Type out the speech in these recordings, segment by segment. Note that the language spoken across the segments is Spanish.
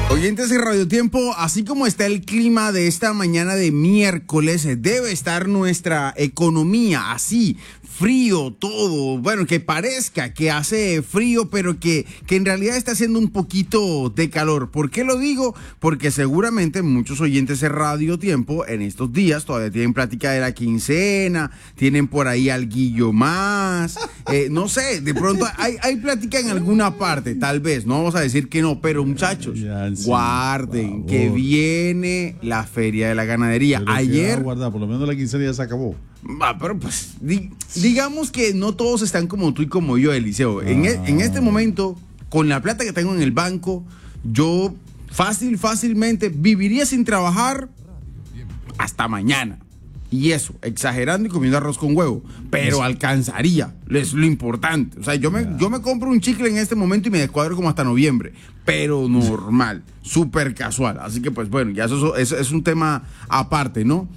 Oyentes de Radio Tiempo, así como está el clima de esta mañana de miércoles, debe estar nuestra economía así, frío, todo, bueno, que parezca que hace frío, pero que en realidad está haciendo un poquito de calor. ¿Por qué lo digo? Porque seguramente muchos oyentes de Radio Tiempo en estos días todavía tienen plática de la quincena, tienen por ahí alguillo más, no sé, de pronto hay plática en alguna parte, tal vez, no vamos a decir que no, pero muchachos, guarden que viene la feria de la ganadería. Pero ayer, guarda, por lo menos la quincena ya se acabó. Pero pues digamos que no todos están como tú y como yo, Eliseo. En este momento, con la plata que tengo en el banco, yo fácilmente viviría sin trabajar hasta mañana. Y eso, exagerando y comiendo arroz con huevo. Pero alcanzaría, es lo importante. O sea, yo me compro un chicle en este momento y me descuadro como hasta noviembre. Pero normal, súper casual. Así que pues bueno, ya eso es un tema aparte, ¿no?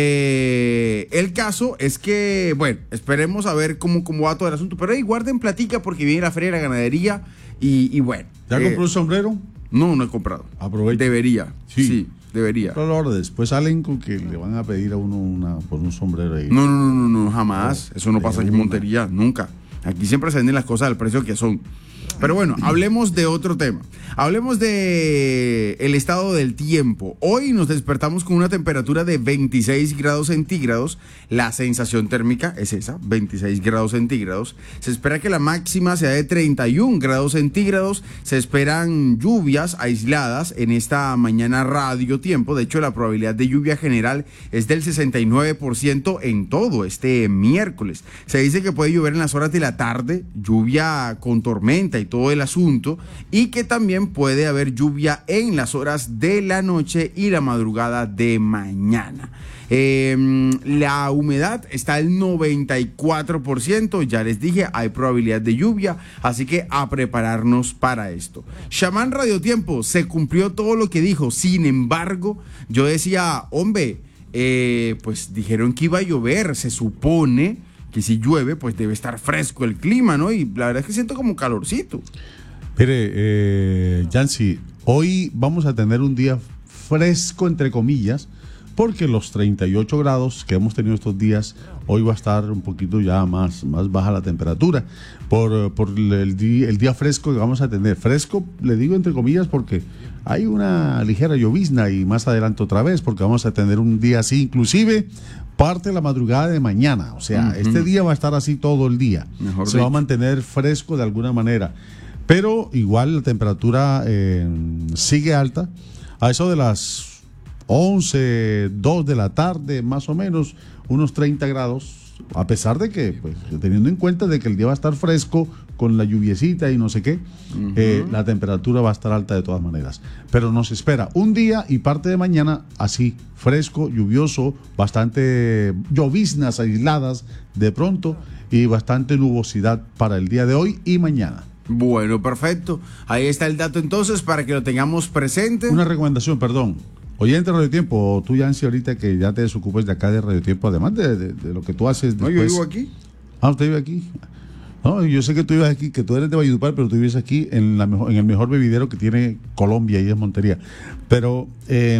El caso es que, bueno, esperemos a ver cómo va todo el asunto. Pero ahí guarden platica porque viene la feria de la ganadería y bueno. ¿Ya compró un sombrero? No he comprado. Aprovecha. Debería, sí, debería. Pero ahora después salen con que le van a pedir a uno por un sombrero ahí. No, jamás. Eso no pasa aquí en Montería, nunca. Aquí siempre se venden las cosas al precio que son. Pero bueno, hablemos de otro tema. Hablemos de el estado del tiempo. Hoy nos despertamos con una temperatura de 26 grados centígrados. La sensación térmica es esa, 26 grados centígrados. Se espera que la máxima sea de 31 grados centígrados. Se esperan lluvias aisladas en esta mañana Radio Tiempo. De hecho, la probabilidad de lluvia general es del 69% en todo este miércoles. Se dice que puede llover en las horas de la tarde, lluvia con tormenta y todo el asunto, y que también puede haber lluvia en las horas de la noche y la madrugada de mañana. La humedad está al 94%, ya les dije, hay probabilidad de lluvia, así que a prepararnos para esto. Chamán Radio Tiempo, se cumplió todo lo que dijo, sin embargo, yo decía, hombre, pues dijeron que iba a llover, se supone que si llueve, pues debe estar fresco el clima, ¿no? Y la verdad es que siento como calorcito. Mire, Yancy, hoy vamos a tener un día fresco, entre comillas, porque los 38 grados que hemos tenido estos días, hoy va a estar un poquito ya más baja la temperatura, por el día fresco que vamos a tener. Fresco, le digo entre comillas, porque hay una ligera llovizna y más adelante otra vez, porque vamos a tener un día así, inclusive parte de la madrugada de mañana. O sea, este día va a estar así todo el día. Se va a mantener fresco de alguna manera. Pero igual la temperatura sigue alta. A eso de las 11, 2 de la tarde, más o menos, unos 30 grados. A pesar de que, pues, teniendo en cuenta de que el día va a estar fresco, con la lluviecita y no sé qué, la temperatura va a estar alta de todas maneras. Pero nos espera un día y parte de mañana así, fresco, lluvioso, bastante lloviznas aisladas de pronto y bastante nubosidad para el día de hoy y mañana. Bueno, perfecto. Ahí está el dato entonces para que lo tengamos presente. Una recomendación, perdón. Oyente de Radio Tiempo, tú, Yancy, ahorita que ya te desocupes de acá de Radio Tiempo, además de lo que tú haces después. No, yo vivo aquí. Ah, ¿usted vive aquí? No, yo sé que tú vives aquí, que tú eres de Valledupar, pero tú vives aquí en el mejor bebidero que tiene Colombia, y es Montería. Pero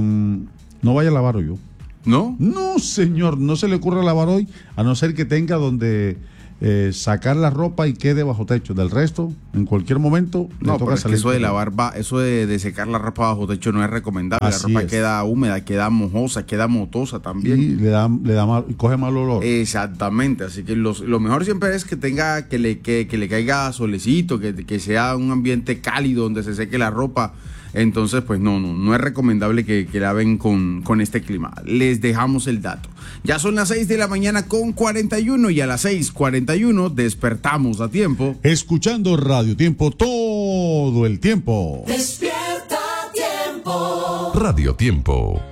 no vaya a lavar hoy yo. ¿No? No, señor, no se le ocurra lavar hoy, a no ser que tenga donde sacar la ropa y quede bajo techo. Del resto, en cualquier momento no, le toca pero salir. Es que eso de lavar, eso de secar la ropa bajo techo no es recomendable. Así la ropa queda húmeda, queda mojosa, queda motosa también. Y le da mal, coge mal olor. Exactamente, así que lo mejor siempre es que tenga, que le caiga solecito, que sea un ambiente cálido donde se seque la ropa. Entonces, pues no es recomendable que laven con este clima. Les dejamos el dato. Ya son las 6 de la mañana con 41 y a las 6:41 despertamos a tiempo. Escuchando Radio Tiempo todo el tiempo. Despierta Tiempo. Radio Tiempo.